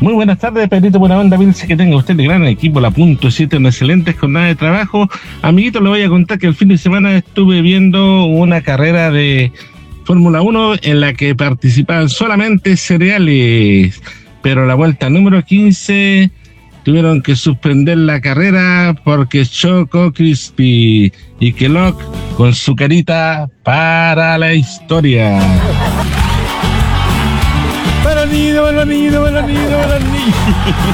Muy buenas tardes, Pedrito Buenabanda, Vilce, que tenga usted de gran equipo, la punto 7, una excelente jornada de trabajo. Amiguito, le voy a contar que el fin de semana estuve viendo una carrera de Fórmula 1 en la que participaban solamente cereales, pero la vuelta número 15 tuvieron que suspender la carrera porque Choco Crispy y Kellogg con su carita para la historia. Para niño, para niño, para niño, para niño.